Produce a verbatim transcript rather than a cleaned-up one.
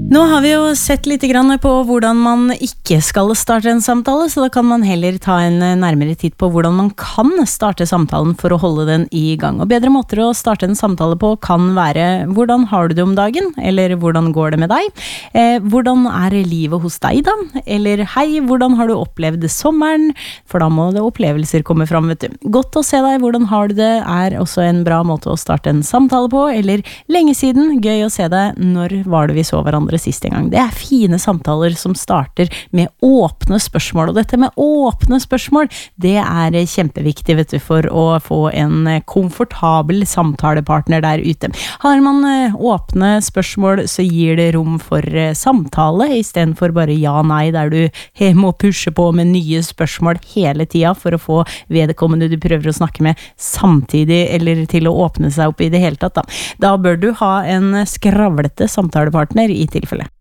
Nå har vi jo sett litt grann på hvordan man ikke skal starte en samtale, så da kan man heller ta en nærmere titt på hvordan man kan starte samtalen for å holde den i gang. Og bedre måter å starte en samtale på kan være hvordan har du det om dagen, eller hvordan går det med deg? Eh, hvordan er livet hos deg da? Eller hei, hvordan har du opplevd sommeren? For da må det opplevelser komme fram, vet du. Godt å se deg, hvordan har du det er også en bra måte å starte en samtale på, eller lenge siden, gøy å se deg, når var det vi så hverandre siste gang. Det er fine samtaler som starter med åpne spørsmål, og dette med åpne spørsmål, det er kjempeviktig, vet du, for å få en komfortabel samtalepartner der ute. Har man åpne spørsmål, så gir det rom for samtale, i stedet for bare ja-nei, der du må pushe på med nye spørsmål hele tida for å få vedkommende du prøver å snakke med samtidig, eller til å åpne seg opp i det hele tatt. Da, da bør du ha en skravlete samtalepartner i tilfelle.